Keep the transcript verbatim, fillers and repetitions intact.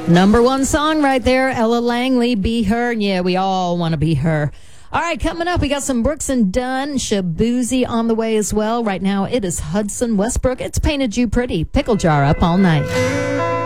Number one song right there, Ella Langley, Be Her. Yeah, we all want to be her. All right, coming up, we got some Brooks and Dunn, Shaboozey on the way as well. Right now, it is Hudson Westbrook. It's Painted You Pretty. Pickle Jar up all night.